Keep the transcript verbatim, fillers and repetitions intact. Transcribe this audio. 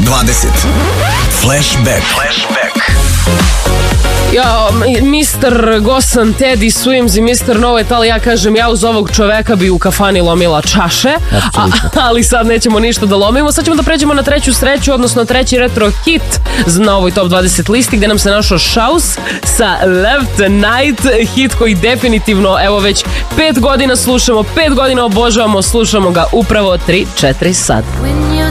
dvadeset. Flashback. Flashback. Ja, mister Gosan, Teddy Swims i mister No Et, ali ja kažem, ja uz ovog čoveka bi u kafani lomila čaše, a, ali sad nećemo ništa da lomimo. Sad ćemo da pređemo na treću sreću, odnosno treći retro hit na ovoj top dvadeset listi, gde nam se našao Shouse sa Left Tonight, hit koji definitivno, evo već pet godina slušamo, pet godina obožavamo, slušamo ga upravo tri četiri sad.